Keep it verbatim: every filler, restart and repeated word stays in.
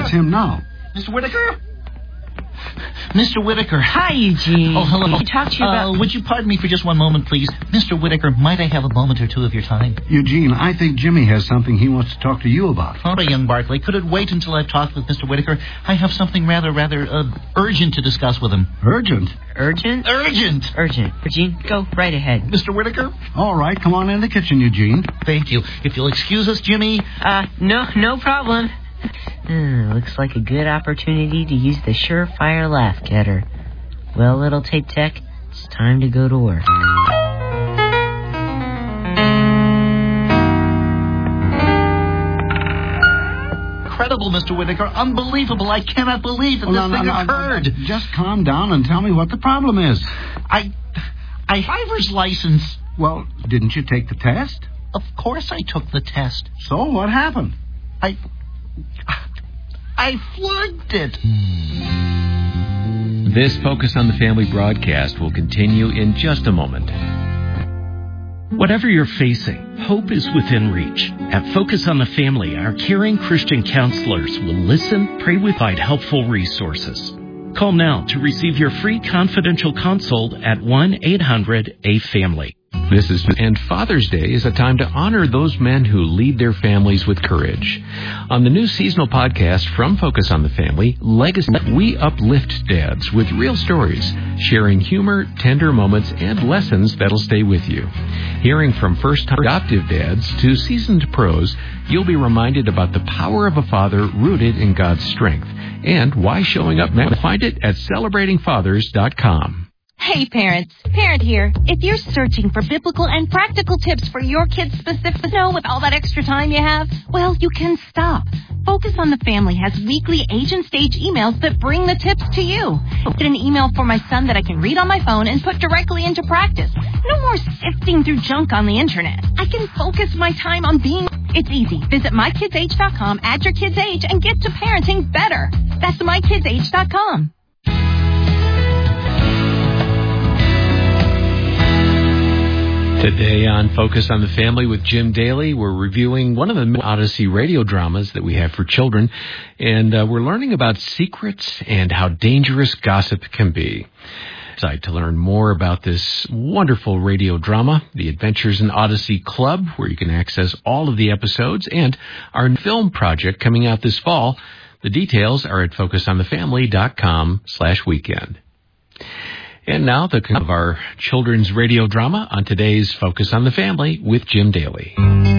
It's him now. Mister Whitaker? Mister Whitaker. Hi, Eugene. Oh, hello. Can I talk to you about... Uh, would you pardon me for just one moment, please? Mister Whitaker, might I have a moment or two of your time? Eugene, I think Jimmy has something he wants to talk to you about. All right, young Barclay. Could it wait until I've talked with Mister Whitaker? I have something rather, rather uh, urgent to discuss with him. Urgent? Urgent? Urgent! Urgent. Eugene, go right ahead. Mister Whitaker? All right, come on in the kitchen, Eugene. Thank you. If you'll excuse us, Jimmy... Uh, no, no problem. Uh, looks like a good opportunity to use the surefire laugh getter. Well, little tape tech, it's time to go to work. Incredible, Mister Whitaker. Unbelievable. I cannot believe that Oh, this no, thing no, no, occurred. no, no. Just calm down and tell me what the problem is. I... I driver's license. Well, didn't you take the test? Of course I took the test. So what happened? I... I flunked it. This Focus on the Family broadcast will continue in just a moment. Whatever you're facing, hope is within reach. At Focus on the Family, our caring Christian counselors will listen, pray with, provide helpful resources. Call now to receive your free confidential consult at one eight hundred A family. This is and Father's Day is a time to honor those men who lead their families with courage. On the new seasonal podcast from Focus on the Family, Legacy, we uplift dads with real stories, sharing humor, tender moments, and lessons that'll stay with you. Hearing from first-time adoptive dads to seasoned pros, you'll be reminded about the power of a father rooted in God's strength and why showing up matters. Find it at celebrating fathers dot com. Hey parents, Parent here. If you're searching for biblical and practical tips for your kids specifically, know with all that extra time you have, well, you can stop. Focus on the Family has weekly age and stage emails that bring the tips to you. Get an email for my son that I can read on my phone and put directly into practice. No more sifting through junk on the internet. I can focus my time on being... It's easy. Visit my kids age dot com, add your kid's age, and get to parenting better. That's my kids age dot com. Today on Focus on the Family with Jim Daly, we're reviewing one of the Odyssey radio dramas that we have for children, and uh, we're learning about secrets and how dangerous gossip can be. Excited to learn more about this wonderful radio drama, The Adventures in Odyssey Club, where you can access all of the episodes, and our film project coming out this fall. The details are at focus on the family dot com slash weekend. And now, the of our children's radio drama on today's Focus on the Family with Jim Daly.